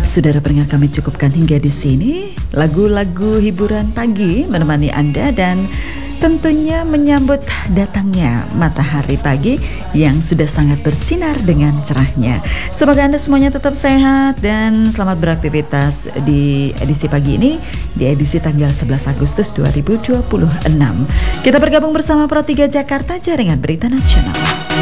Saudara pendengar, kami cukupkan hingga di sini. Lagu-lagu hiburan pagi menemani Anda dan tentunya menyambut datangnya matahari pagi yang sudah sangat bersinar dengan cerahnya. Semoga Anda semuanya tetap sehat dan selamat beraktivitas di edisi pagi ini, di edisi tanggal 11 Agustus 2026. Kita bergabung bersama Pro 3 Jakarta, Jaringan Berita Nasional.